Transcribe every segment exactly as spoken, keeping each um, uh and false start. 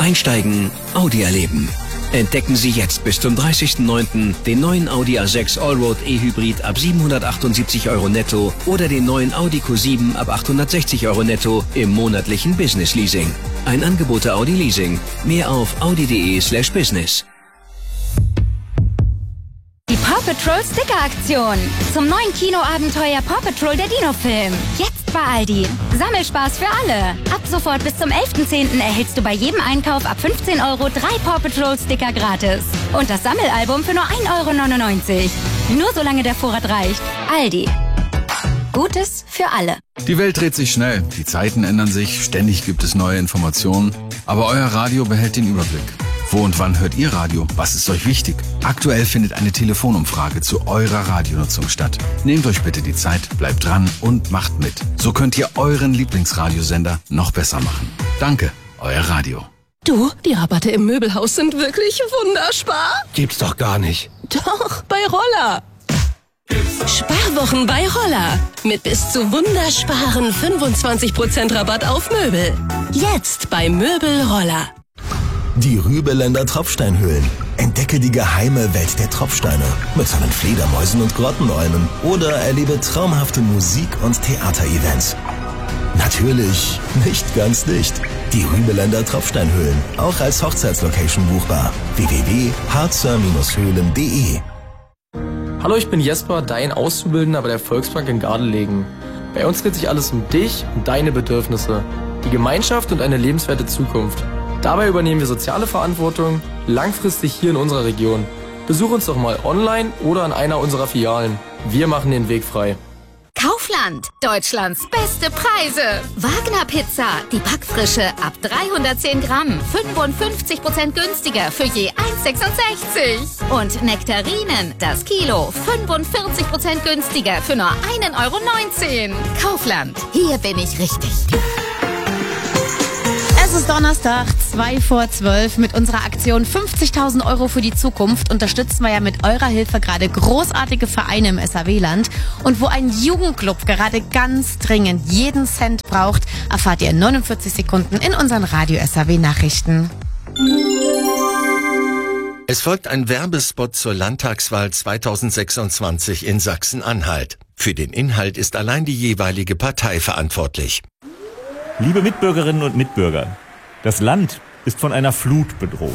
Einsteigen, Audi erleben. Entdecken Sie jetzt bis zum dreißigsten neunten den neuen Audi A sechs Allroad E-Hybrid ab siebenhundertachtundsiebzig Euro netto oder den neuen Audi Q sieben ab achthundertsechzig Euro netto im monatlichen Business Leasing. Ein Angebot der Audi Leasing. Mehr auf audi.de slash business. Die Paw Patrol Sticker-Aktion. Zum neuen Kinoabenteuer Paw Patrol der Dino-Film. Jetzt bei Aldi. Sammelspaß für alle. Ab sofort bis zum elften zehnten erhältst du bei jedem Einkauf ab fünfzehn Euro drei Paw Patrol Sticker gratis. Und das Sammelalbum für nur ein Euro neunundneunzig. Nur solange der Vorrat reicht. Aldi. Gutes für alle. Die Welt dreht sich schnell. Die Zeiten ändern sich. Ständig gibt es neue Informationen. Aber euer Radio behält den Überblick. Wo und wann hört ihr Radio? Was ist euch wichtig? Aktuell findet eine Telefonumfrage zu eurer Radionutzung statt. Nehmt euch bitte die Zeit, bleibt dran und macht mit. So könnt ihr euren Lieblingsradiosender noch besser machen. Danke, euer Radio. Du, die Rabatte im Möbelhaus sind wirklich wunderspar. Gibt's doch gar nicht. Doch, bei Roller. Sparwochen bei Roller. Mit bis zu wundersparen fünfundzwanzig Prozent Rabatt auf Möbel. Jetzt bei Möbel Roller. Die Rübeländer Tropfsteinhöhlen. Entdecke die geheime Welt der Tropfsteine mit seinen Fledermäusen und Grottenräumen oder erlebe traumhafte Musik- und Theaterevents. Natürlich nicht ganz dicht. Die Rübeländer Tropfsteinhöhlen, auch als Hochzeitslocation buchbar. w w w punkt harzer Höhlen punkt de. Hallo, ich bin Jesper, dein Auszubildender bei der Volksbank in Gardelegen. Bei uns dreht sich alles um dich und deine Bedürfnisse, die Gemeinschaft und eine lebenswerte Zukunft. Dabei übernehmen wir soziale Verantwortung langfristig hier in unserer Region. Besuch uns doch mal online oder an einer unserer Filialen. Wir machen den Weg frei. Kaufland, Deutschlands beste Preise. Wagner Pizza, die Backfrische ab dreihundertzehn Gramm, fünfundfünfzig Prozent günstiger für je eins Komma sechsundsechzig. Und Nektarinen, das Kilo, fünfundvierzig Prozent günstiger für nur ein Euro neunzehn. Kaufland, hier bin ich richtig. Es ist Donnerstag, zwei vor zwölf. Mit unserer Aktion fünfzigtausend Euro für die Zukunft unterstützen wir ja mit eurer Hilfe gerade großartige Vereine im S A W-Land. Und wo ein Jugendclub gerade ganz dringend jeden Cent braucht, erfahrt ihr in neunundvierzig Sekunden in unseren Radio-S A W-Nachrichten. Es folgt ein Werbespot zur Landtagswahl zweitausendsechsundzwanzig in Sachsen-Anhalt. Für den Inhalt ist allein die jeweilige Partei verantwortlich. Liebe Mitbürgerinnen und Mitbürger, das Land ist von einer Flut bedroht.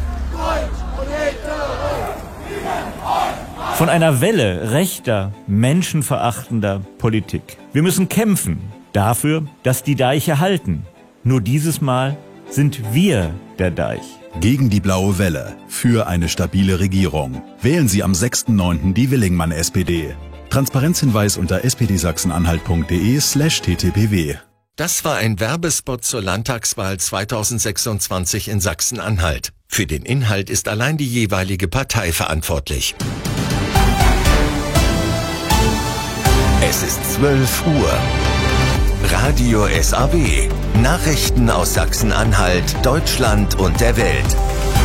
Von einer Welle rechter, menschenverachtender Politik. Wir müssen kämpfen dafür, dass die Deiche halten. Nur dieses Mal sind wir der Deich. Gegen die blaue Welle. Für eine stabile Regierung. Wählen Sie am sechsten neunten die Willingmann S P D. Transparenzhinweis unter s p d sachsen-anhalt punkt de slash t t p w. Das war ein Werbespot zur Landtagswahl zweitausendsechsundzwanzig in Sachsen-Anhalt. Für den Inhalt ist allein die jeweilige Partei verantwortlich. Es ist zwölf Uhr. Radio S A W. Nachrichten aus Sachsen-Anhalt, Deutschland und der Welt.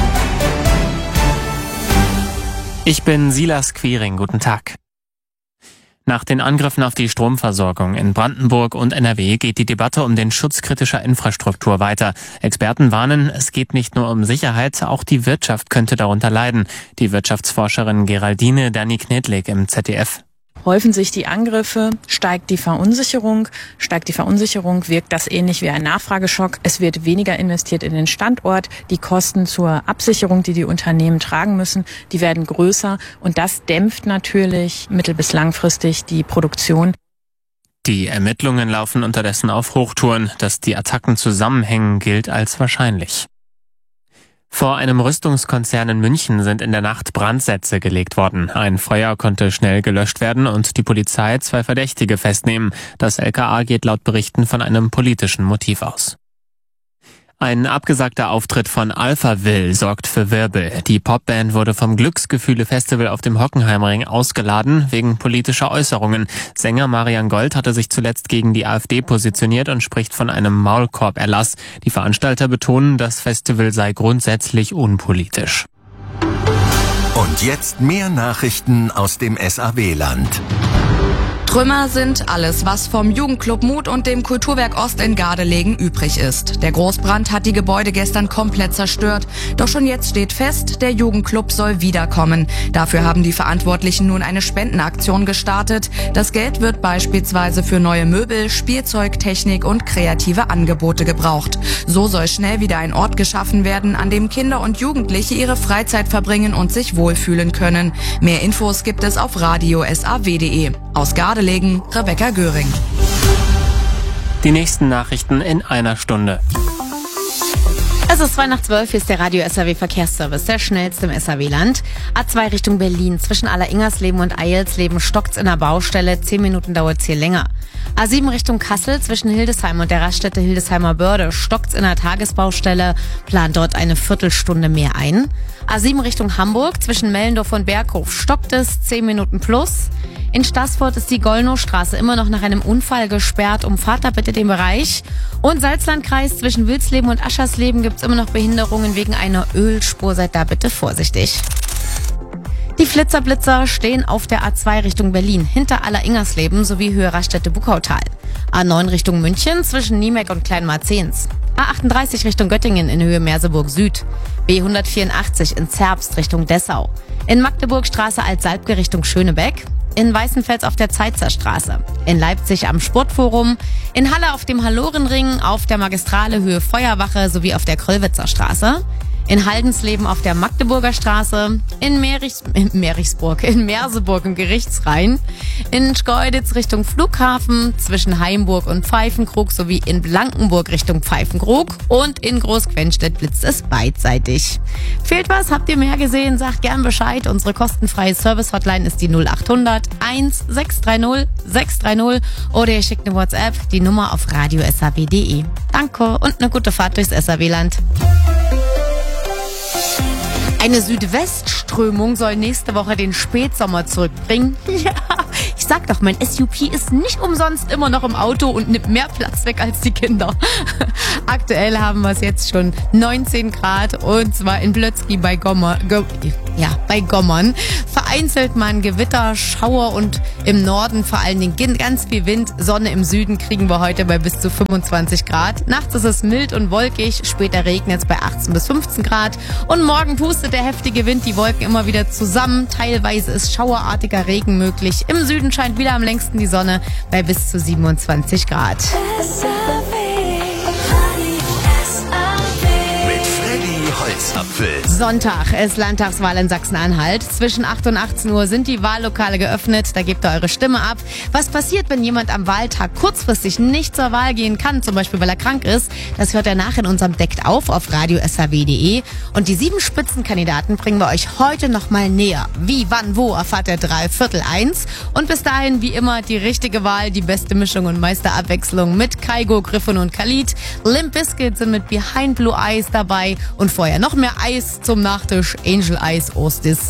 Ich bin Silas Quiring. Guten Tag. Nach den Angriffen auf die Stromversorgung in Brandenburg und N R W geht die Debatte um den Schutz kritischer Infrastruktur weiter. Experten warnen, es geht nicht nur um Sicherheit, auch die Wirtschaft könnte darunter leiden. Die Wirtschaftsforscherin Geraldine Dani-Knedlik im Z D F. Häufen sich die Angriffe, steigt die Verunsicherung. Steigt die Verunsicherung, wirkt das ähnlich wie ein Nachfrageschock. Es wird weniger investiert in den Standort. Die Kosten zur Absicherung, die die Unternehmen tragen müssen, die werden größer. Und das dämpft natürlich mittel- bis langfristig die Produktion. Die Ermittlungen laufen unterdessen auf Hochtouren. Dass die Attacken zusammenhängen, gilt als wahrscheinlich. Vor einem Rüstungskonzern in München sind in der Nacht Brandsätze gelegt worden. Ein Feuer konnte schnell gelöscht werden und die Polizei zwei Verdächtige festnehmen. Das L K A geht laut Berichten von einem politischen Motiv aus. Ein abgesagter Auftritt von Alphaville sorgt für Wirbel. Die Popband wurde vom Glücksgefühle-Festival auf dem Hockenheimring ausgeladen wegen politischer Äußerungen. Sänger Marian Gold hatte sich zuletzt gegen die AfD positioniert und spricht von einem Maulkorb-Erlass. Die Veranstalter betonen, das Festival sei grundsätzlich unpolitisch. Und jetzt mehr Nachrichten aus dem S A W-Land. Trümmer sind alles, was vom Jugendclub Mut und dem Kulturwerk Ost in Gardelegen übrig ist. Der Großbrand hat die Gebäude gestern komplett zerstört. Doch schon jetzt steht fest, der Jugendclub soll wiederkommen. Dafür haben die Verantwortlichen nun eine Spendenaktion gestartet. Das Geld wird beispielsweise für neue Möbel, Spielzeug, Technik und kreative Angebote gebraucht. So soll schnell wieder ein Ort geschaffen werden, an dem Kinder und Jugendliche ihre Freizeit verbringen und sich wohlfühlen können. Mehr Infos gibt es auf radio S A W punkt de. Aus Gardelegen, Rebecca Göring. Die nächsten Nachrichten in einer Stunde. Es ist zwei nach zwölf, hier ist der Radio S A W Verkehrsservice, der schnellste im S A W-Land. A zwei Richtung Berlin, zwischen Alleringersleben und Eilsleben stockt's in der Baustelle, zehn Minuten dauert's hier länger. A sieben Richtung Kassel, zwischen Hildesheim und der Raststätte Hildesheimer Börde stockt's in der Tagesbaustelle, plant dort eine Viertelstunde mehr ein. A sieben Richtung Hamburg, zwischen Mellendorf und Berghof stockt es, zehn Minuten plus. In Staßfurt ist die Gollnowstraße immer noch nach einem Unfall gesperrt. Umfahrt da bitte den Bereich. Und Salzlandkreis zwischen Wilsleben und Aschersleben gibt's immer noch Behinderungen wegen einer Ölspur. Seid da bitte vorsichtig. Die Flitzerblitzer stehen auf der A zwei Richtung Berlin, hinter Alleringersleben sowie Höhe Raststätte Buckautal. A neun Richtung München zwischen Niemek und Kleinmarzens. A achtunddreißig Richtung Göttingen in Höhe Merseburg Süd. B hundertvierundachtzig in Zerbst Richtung Dessau. In Magdeburgstraße Altsalbke Richtung Schönebeck. In Weißenfels auf der Zeitzer Straße, in Leipzig am Sportforum, in Halle auf dem Hallorenring, auf der Magistrale Höhe Feuerwache sowie auf der Kröllwitzer Straße, in Haldensleben auf der Magdeburger Straße, in, Merichs, in Merichsburg, in Merseburg im Gerichtsrhein, in Schkeuditz Richtung Flughafen, zwischen Heimburg und Pfeifenkrug sowie in Blankenburg Richtung Pfeifenkrug und in Großquenstedt blitzt es beidseitig. Fehlt was? Habt ihr mehr gesehen? Sagt gern Bescheid. Unsere kostenfreie Service-Hotline ist die null acht hundert eins sechs drei null sechs drei null oder ihr schickt eine WhatsApp, die Nummer auf radio S A W punkt de. Danke und eine gute Fahrt durchs S A W-Land. Eine Südwestströmung soll nächste Woche den Spätsommer zurückbringen. Ja, ich sag doch, mein S U P ist nicht umsonst immer noch im Auto und nimmt mehr Platz weg als die Kinder. Aktuell haben wir es jetzt schon neunzehn Grad und zwar in Plötzky bei Gommern. Go, ja, bei Gommern. Vereinzelt mal ein Gewitter, Schauer und im Norden vor allen Dingen ganz viel Wind. Sonne im Süden kriegen wir heute bei bis zu fünfundzwanzig Grad. Nachts ist es mild und wolkig, später regnet es bei achtzehn bis fünfzehn Grad und morgen pustet der heftige Wind die Wolken immer wieder zusammen. Teilweise ist schauerartiger Regen möglich. Im Süden scheint wieder am längsten die Sonne bei bis zu siebenundzwanzig Grad. Holzapfel. Sonntag ist Landtagswahl in Sachsen-Anhalt. Zwischen acht und achtzehn Uhr sind die Wahllokale geöffnet. Da gebt ihr eure Stimme ab. Was passiert, wenn jemand am Wahltag kurzfristig nicht zur Wahl gehen kann, zum Beispiel weil er krank ist? Das hört ihr nach in unserem Deckt auf auf radio S A W punkt de. Und die sieben Spitzenkandidaten bringen wir euch heute nochmal näher. Wie, wann, wo erfahrt ihr drei Viertel eins. Und bis dahin wie immer die richtige Wahl, die beste Mischung und meiste Abwechslung mit Kaigo, Griffon und Khalid. Limp Bizkit sind mit Behind Blue Eyes dabei und vorher noch mehr Eis zum Nachtisch, Angel Eyes Ostis.